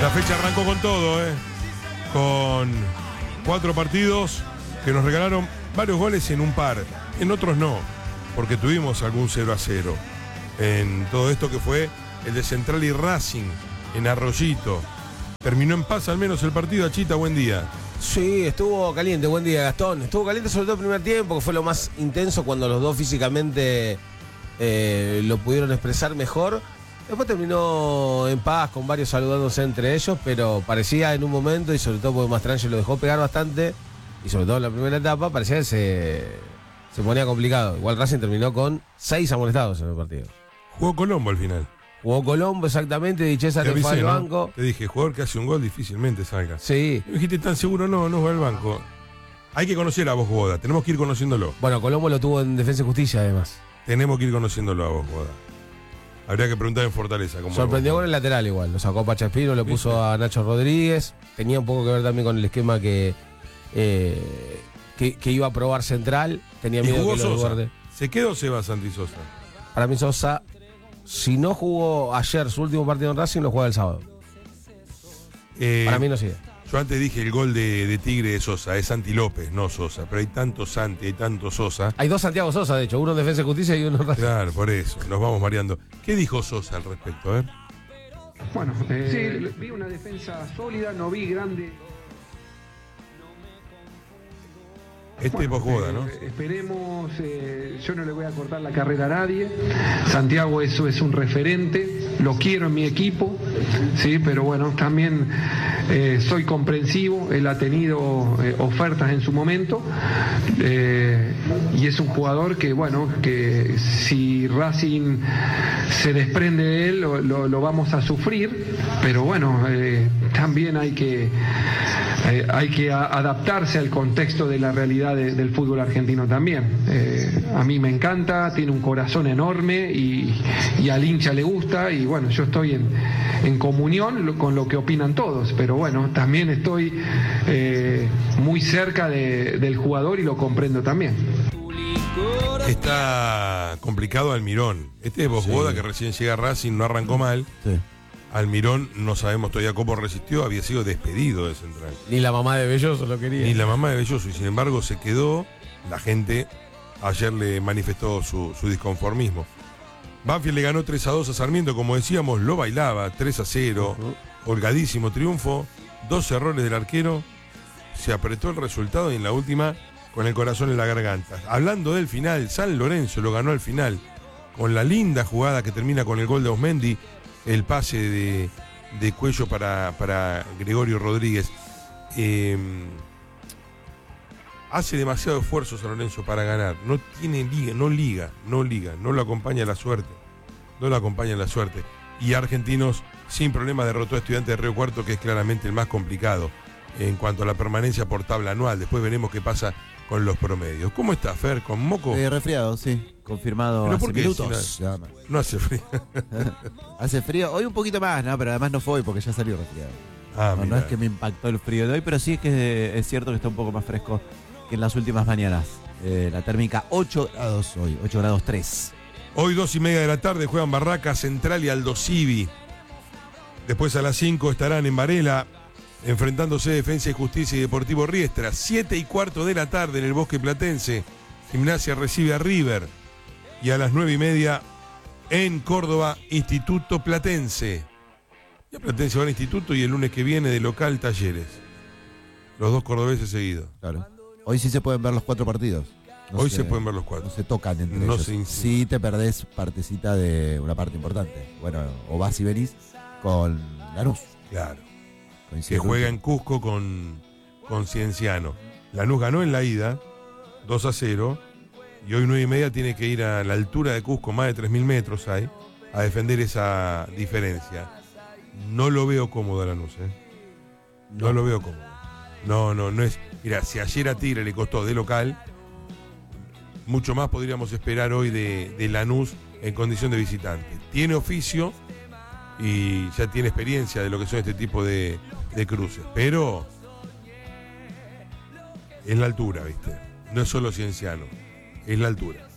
La fecha arrancó con todo, con 4 partidos que nos regalaron varios goles en un par, en otros no, porque tuvimos algún 0-0 en todo esto que fue el de Central y Racing en Arroyito. Terminó en paz al menos el partido. Achita, buen día. Sí, estuvo caliente, buen día, Gastón. Estuvo caliente sobre todo el primer tiempo, que fue lo más intenso cuando los dos físicamente lo pudieron expresar mejor. Después terminó en paz, con varios saludándose entre ellos, pero parecía en un momento, y sobre todo porque Mastrangelo lo dejó pegar bastante, y sobre todo en la primera etapa, parecía que se ponía complicado. Igual Racing terminó con 6 amonestados en el partido. Jugó Colombo al final. Jugó Colombo, exactamente, Di Cesare Te fue al avisé, ¿no? banco. Te dije, jugador que hace un gol difícilmente salga. Sí. Me dijiste, ¿tan seguro? No va al banco. Hay que conocer a Boda, tenemos que ir conociéndolo. Bueno, Colombo lo tuvo en Defensa y Justicia, además. Tenemos que ir conociéndolo a Boda. Habría que preguntar en Fortaleza. ¿Cómo sorprendió con el lateral igual, lo sacó Pacha Espino, lo puso a Nacho Rodríguez. Tenía un poco que ver también con el esquema que iba a probar Central. Tenía miedo que lo desborde. ¿Se quedó Seba Santi Sosa? Para mí Sosa, si no jugó ayer su último partido en Racing, lo juega el sábado. Para mí no sigue. Yo antes dije el gol de Tigre de Sosa, es Santi López, no Sosa. Pero hay tanto Santi, hay tanto Sosa. Hay 2 Santiago Sosa, de hecho, uno en Defensa y Justicia y uno en Racing. Claro, por eso, nos vamos mareando. ¿Qué dijo Sosa al respecto? A ver. Bueno, sí, vi una defensa sólida, no vi grande. Este es Boda, ¿no? Esperemos, yo no le voy a cortar la carrera a nadie. Santiago eso es un referente, lo quiero en mi equipo, sí, pero bueno, también soy comprensivo, él ha tenido ofertas en su momento y es un jugador que, bueno, que si Racing se desprende de él lo vamos a sufrir, pero bueno, también hay que adaptarse al contexto de la realidad del fútbol argentino también. A mí me encanta, tiene un corazón enorme y al hincha le gusta, y bueno, yo estoy en comunión con lo que opinan todos, pero bueno, también estoy muy cerca del jugador y lo comprendo también. Está complicado Almirón. Este es Boda, que recién llega a Racing, no arrancó mal. Sí. Almirón, no sabemos todavía cómo resistió, había sido despedido de Central. Ni la mamá de Belloso lo quería. Ni la mamá de Belloso, y sin embargo se quedó. La gente ayer le manifestó su disconformismo. Banfield le ganó 3-2 a Sarmiento, como decíamos, lo bailaba, 3-0, holgadísimo triunfo, 2 errores del arquero, se apretó el resultado y en la última con el corazón en la garganta. Hablando del final, San Lorenzo lo ganó al final, con la linda jugada que termina con el gol de Osmendi, el pase de Cuello para Gregorio Rodríguez. Hace demasiado esfuerzo San Lorenzo para ganar. No tiene liga, no lo acompaña la suerte. Y Argentinos, sin problema, derrotó a Estudiantes de Río Cuarto, que es claramente el más complicado en cuanto a la permanencia por tabla anual. Después veremos qué pasa con los promedios. ¿Cómo está, Fer? ¿Con moco? Resfriado, sí. Confirmado ¿Pero hace por qué? minutos. Si no hace frío. Hace frío. Hoy un poquito más, ¿no? Pero además no fue hoy porque ya salió resfriado. No es que me impactó el frío de hoy, pero sí es que es cierto que está un poco más fresco que en las últimas mañanas. La térmica 8 grados hoy, 8 grados 3. Hoy 2:30 de la tarde juegan Barracas Central y Aldo Civi. Después a las 5 estarán en Varela enfrentándose Defensa y Justicia y Deportivo Riestra. 7:15 de la tarde en el Bosque Platense, Gimnasia recibe a River. Y a las 9:30 en Córdoba, Instituto Platense. Ya Platense va al Instituto y el lunes que viene de local Talleres. Los 2 cordobeses seguidos. Claro. Hoy sí se pueden ver los 4 partidos. Hoy se pueden ver los 4. No se tocan entre No ellos. se Sí te perdés partecita de una parte importante. Bueno, o vas y venís con Lanús. Claro. Coincide Que juega en Cusco con Cienciano. Lanús ganó en la ida 2-0 y hoy 9:30 tiene que ir a la altura de Cusco, más de 3.000 metros hay, a defender esa diferencia. No lo veo cómodo a Lanús, No lo veo cómodo. No es. Mira, si ayer a Tigre le costó de local, mucho más podríamos esperar hoy de Lanús en condición de visitante. Tiene oficio y ya tiene experiencia de lo que son este tipo de cruces, pero es la altura, ¿viste? No es solo Cienciano, es la altura.